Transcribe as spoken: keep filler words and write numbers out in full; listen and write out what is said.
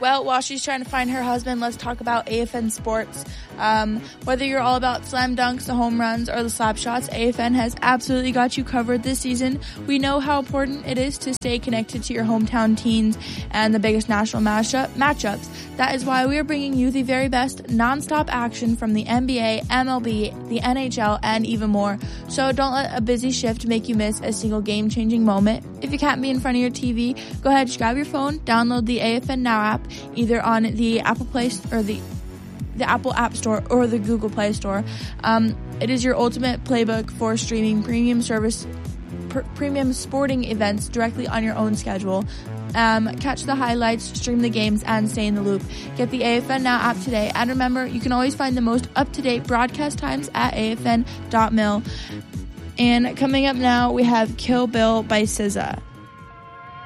Well, while she's trying to find her husband, let's talk about A F N Sports. Um, whether you're all about slam dunks, the home runs, or the slap shots, A F N has absolutely got you covered this season. We know how important it is to stay connected to your hometown teams and the biggest national matchup matchups. That is why we are bringing you the very best nonstop action from the N B A, M L B, the N H L, and even more. So don't let a busy shift make you miss a single game-changing moment. If you can't be in front of your T V, go ahead, just grab your phone, download the A F N Now app, either on the Apple Play or the the Apple App Store or the Google Play Store. Um, it is your ultimate playbook for streaming premium service, pr- premium sporting events directly on your own schedule. Um, catch the highlights, stream the games, and stay in the loop. Get the A F N Now app today. And remember, you can always find the most up-to-date broadcast times at A F N dot mil. And coming up now, we have Kill Bill by S Z A.